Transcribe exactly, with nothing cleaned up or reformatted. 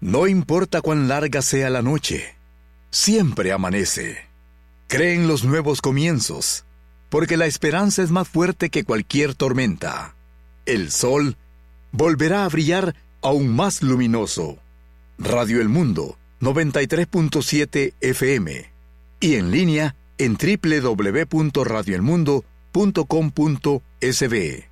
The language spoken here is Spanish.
No importa cuán larga sea la noche, siempre amanece. Cree en los nuevos comienzos, porque la esperanza es más fuerte que cualquier tormenta. El sol volverá a brillar aún más luminoso. Radio El Mundo, noventa y tres punto siete F M. Y en línea en doble u doble u doble u punto radio el mundo punto com punto es be.